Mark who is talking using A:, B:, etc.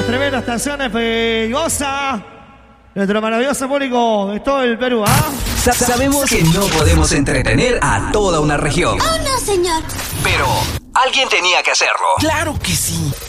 A: tremendas canciones goza nuestro maravilloso público de todo el Perú, ¿ah?
B: Sabemos que no podemos entretener a toda una región.
C: ¡Oh, no, señor!
B: Pero alguien tenía que hacerlo.
D: ¡Claro que sí!